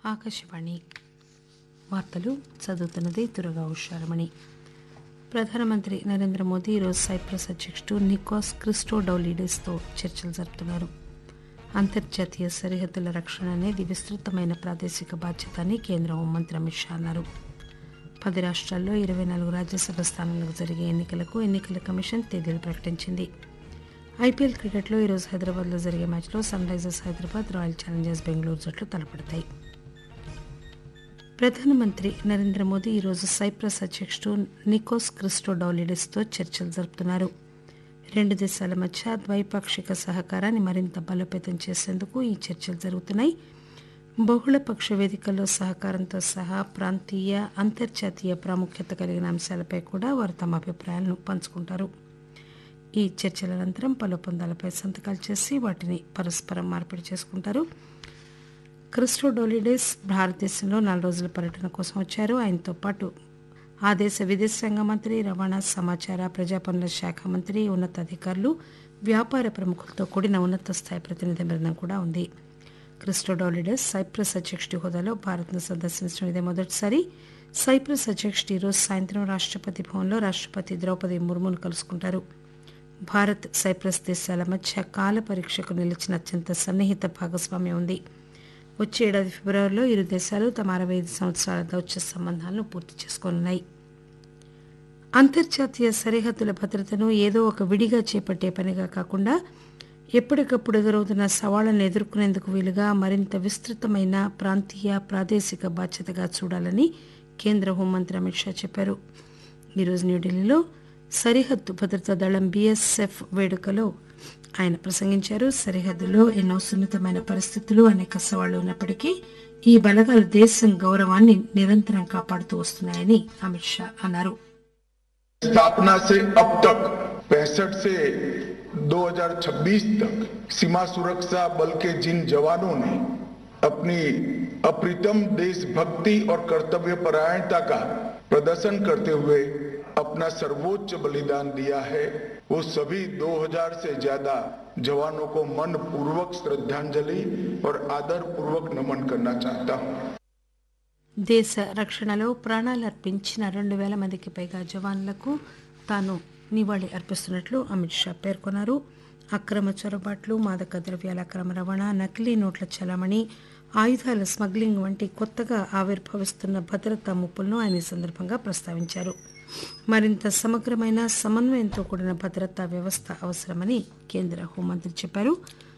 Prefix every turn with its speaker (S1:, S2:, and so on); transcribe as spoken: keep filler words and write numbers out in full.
S1: ఆకాశవాణి వార్తలు చదువుతున్నది దుర్గా ఉషారమణి. ప్రధానమంత్రి నరేంద్ర మోదీ ఈరోజు సైప్రస్ అధ్యక్షుడు నికోస్ క్రిస్టోడౌలిడెస్తో చర్చలు జరుపుతున్నారు. అంతర్జాతీయ సరిహద్దుల రక్షణ అనేది విస్తృతమైన ప్రాదేశిక బాధ్యత అని కేంద్ర హోంమంత్రి అమిత్ షా అన్నారు. పది రాష్ట్రాల్లో ఇరవై నాలుగు రాజ్యసభ స్థానాలకు జరిగే ఎన్నికలకు ఎన్నికల కమిషన్ తేదీలు ప్రకటించింది. ఐపీఎల్ క్రికెట్లో ఈరోజు హైదరాబాద్లో జరిగే మ్యాచ్లో sun Risers Hyderabad, royal Challengers Bengaluru జట్లు తలపడతాయి. ప్రధానమంత్రి నరేంద్ర మోదీ ఈరోజు సైప్రస్ అధ్యక్షుడు నికోస్ క్రిస్టోడౌలిడెస్తో చర్చలు జరుపుతున్నారు. రెండు దేశాల మధ్య ద్వైపాక్షిక సహకారాన్ని మరింత బలోపేతం చేసేందుకు ఈ చర్చలు జరుగుతున్నాయి. బహుళపక్ష వేదికల్లో సహకారంతో సహా ప్రాంతీయ, అంతర్జాతీయ ప్రాముఖ్యత కలిగిన అంశాలపై కూడా వారు తమ అభిప్రాయాలను పంచుకుంటారు. ఈ చర్చల అనంతరం పలు ఒప్పందాలపై సంతకాలు చేసి వాటిని పరస్పరం మార్పిడి చేసుకుంటారు. క్రిస్టోడౌలిడెస్ భారతదేశంలో నాలుగు రోజుల పర్యటన కోసం వచ్చారు. ఆయనతో పాటు ఆ దేశ విదేశాంగ మంత్రి, రవాణా, సమాచార, ప్రజా పనుల శాఖ మంత్రి, ఉన్నతాధికారులు, వ్యాపార ప్రముఖులతో కూడిన ఉన్నత స్థాయి ప్రతినిధి బృందం కూడా ఉంది. క్రిస్టోడౌలిడెస్ సైప్రస్ అధ్యక్షుడి హోదాలో భారత్ను సందర్శించడం ఇదే మొదటిసారి. సైప్రస్ అధ్యక్షుడు ఈరోజు సాయంత్రం రాష్టపతి భవన్లో రాష్టపతి ద్రౌపది ముర్మును కలుసుకుంటారు. భారత్, సైప్రస్ దేశాల మధ్య కాల పరీక్షకు నిలిచిన అత్యంత సన్నిహిత భాగస్వామ్యం ఉంది. వచ్చే ఏడాది ఫిబ్రవరిలో ఇరు దేశాలు తమ అరవై ఐదు సంవత్సరాల దౌత్య సంబంధాలను పూర్తి చేసుకోనున్నాయి. అంతర్జాతీయ సరిహద్దుల భద్రతను ఏదో ఒక విడిగా చేపట్టే పనిగా కాకుండా ఎప్పటికప్పుడు ఎదురవుతున్న సవాళ్లను ఎదుర్కొనేందుకు వీలుగా మరింత విస్తృతమైన ప్రాంతీయ, ప్రాదేశిక బాధ్యతగా చూడాలని కేంద్ర హోంమంత్రి అమిత్ షా చెప్పారు. ఈరోజు న్యూఢిల్లీలో సరిహద్దు భద్రతా దళం బీఎస్ఎఫ్ వేడుకలో ఆయన ప్రసంగించారు. సరిహద్దులో ఎన్నో సున్నితమైన పరిస్థితులు, అనేక సవాళ్లు ఉన్నప్పటికీ ఈ బలగాలు దేశం గౌరవాన్ని నిరంతరం కాపాడుతూ వస్తున్నాయని అమిత్ షా అన్నారు.
S2: स्थापना से अब तक पैंसठ से दो हज़ार छब्बीस तक सीमा सुरक्षा बल के जिन जवानों ने अपनी अप्रतिम देशभक्ति और कर्तव्य परायणता का प्रदर्शन करते हुए अपना सर्वोच्च बलिदान दिया है, वो सभी दो हज़ार से ज्यादा जवानों को मन पूर्वक श्रद्धांजलि और आदर पूर्वक नमन करना चाहता हूं.
S1: దేశ రక్షణలో ప్రాణాలు అర్పించిన రెండు వేల మందికి పైగా జవాన్లకు తాను నివాళి అర్పిస్తున్నట్లు అమిత్ షా పేర్కొన్నారు. అక్రమ చొరబాట్లు, మాదక ద్రవ్యాల అక్రమ రవాణా, నకిలీ నోట్ల చలామణి, ఆయుధాల స్మగ్లింగ్ వంటి కొత్తగా ఆవిర్భవిస్తున్న భద్రతా ముప్పులను ఆయన ఈ సందర్భంగా ప్రస్తావించారు. మరింత సమగ్రమైన, సమన్వయంతో కూడిన భద్రతా వ్యవస్థ అవసరమని కేంద్ర హోంమంత్రి చెప్పారు.